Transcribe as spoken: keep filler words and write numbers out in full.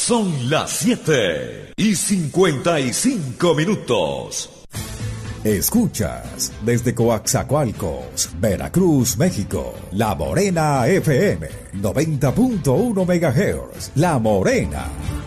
Son las siete y cincuenta y cinco minutos. Escuchas desde Coaxacualcos, Veracruz, México, La Morena F M, noventa punto uno megahertz. La Morena.